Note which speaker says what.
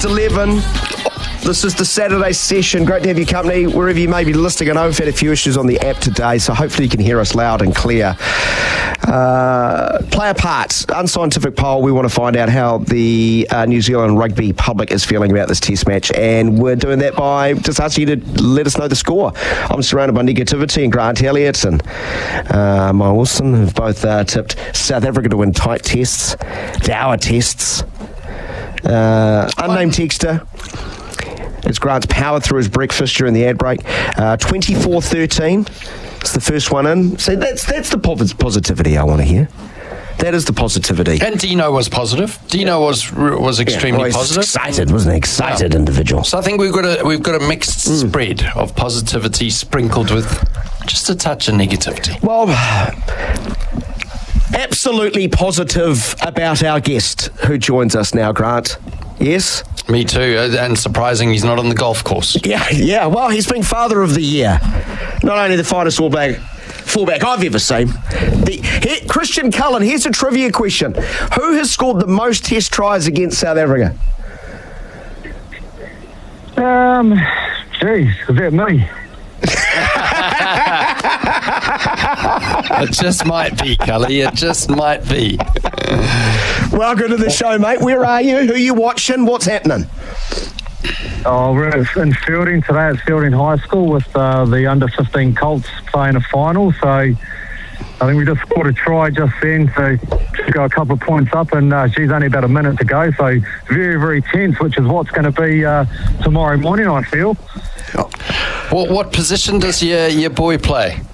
Speaker 1: past 11. This is the Saturday session. Great to have your company wherever you may be listening. I know we've had a few issues on the app today, so hopefully you can hear us loud and clear. Player parts, unscientific poll. We want to find out how the New Zealand rugby public is feeling about this test match, and we're doing that by just asking you to let us know the score. I'm surrounded by negativity, and Grant Elliott and Mike Wilson have both tipped South Africa to win tight tests, dour tests. Unnamed texter. As Grant's powered through his breakfast during the ad break. 24-13. It's the first one in. So that's the positivity I want to hear. That is the positivity.
Speaker 2: And Dino was positive. Dino was extremely positive.
Speaker 1: Excited, wasn't he? Excited individual.
Speaker 2: So I think we've got a mixed spread of positivity sprinkled with just a touch of negativity.
Speaker 1: Well, absolutely positive about our guest who joins us now, Grant. Yes?
Speaker 2: Me too, and surprising he's not on the golf course.
Speaker 1: Yeah. Well, he's been Father of the Year. Not only the finest fullback I've ever seen. Christian Cullen, here's a trivia question. Who has scored the most test tries against South Africa?
Speaker 3: Is that me?
Speaker 2: It just might be, Cully. It just might be.
Speaker 1: Welcome to the show, mate. Where are you? Who are you watching? What's happening?
Speaker 3: Oh, we're in Fielding today at Fielding High School with the under-15 Colts playing a final. So I think we just scored a try just then to go a couple of points up, and she's only about a minute to go. So very, very tense, which is what's going to be tomorrow morning, I feel.
Speaker 2: What position does your boy play?